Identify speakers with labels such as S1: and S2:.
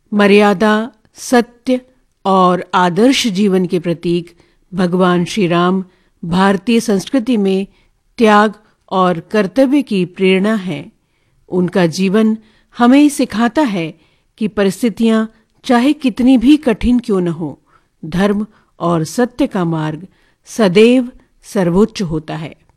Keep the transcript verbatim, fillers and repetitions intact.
S1: मर्यादा, सत्य और आदर्श जीवन के प्रतीक भगवान श्री राम भारतीय संस्कृति में त्याग और कर्तव्य की प्रेरणा है। उनका जीवन हमें सिखाता है कि परिस्थितियां चाहे कितनी भी कठिन क्यों न हो, धर्म और सत्य का मार्ग सदैव सर्वोच्च होता है।